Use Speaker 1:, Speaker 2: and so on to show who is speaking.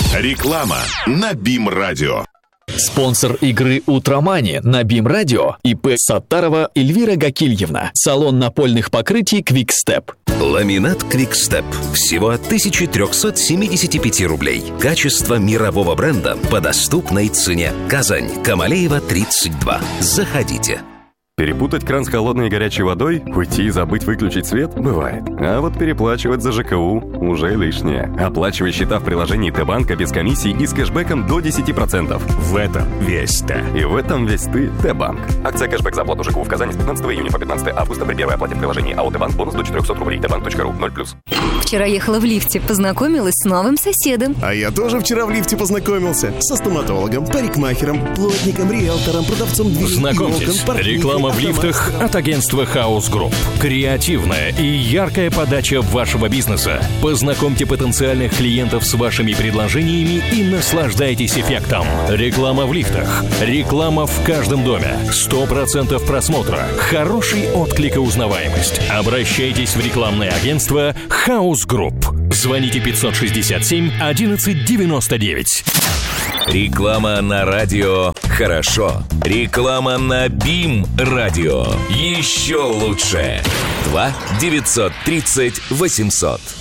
Speaker 1: Реклама на БИМ-радио.
Speaker 2: Спонсор игры «Утромани» на БИМ-радио ИП Саттарова Эльвира Гакильевна. Салон напольных покрытий «Квикстеп».
Speaker 3: Ламинат «Квикстеп». Всего от 1375 рублей. Качество мирового бренда по доступной цене. Казань, Камалеева, 32. Заходите.
Speaker 4: Перепутать кран с холодной и горячей водой, уйти и забыть выключить свет – бывает. А вот переплачивать за ЖКУ уже лишнее. Оплачивай счета в приложении Т-банка без комиссий и с кэшбэком до 10%. В этом весь ты. И в этом весь ты, Т-банк. Акция кэшбэк за оплату ЖКУ в Казани с 15 июня по 15 августа при первой оплате в приложении АО Т-банк бонус до 400 рублей. Тбанк.ру 0+.
Speaker 5: Вчера ехала в лифте, познакомилась с новым соседом.
Speaker 6: А я тоже вчера в лифте познакомился. Со стоматологом, парикмахером, плотником, риэлтором, продавцом дверей.
Speaker 7: Знакомьтесь, реклама в лифтах от агентства House Group. Креативная и яркая подача вашего бизнеса. Познакомьте потенциальных клиентов с вашими предложениями и наслаждайтесь эффектом. Реклама в лифтах. Реклама в каждом доме. 100% просмотра. Хороший отклик и узнаваемость. Обращайтесь в рекламное агентство House Group. Звоните 567 11 99.
Speaker 3: Реклама на радио «Хорошо». Реклама на БИМ-радио. Еще лучше. 2 930 800.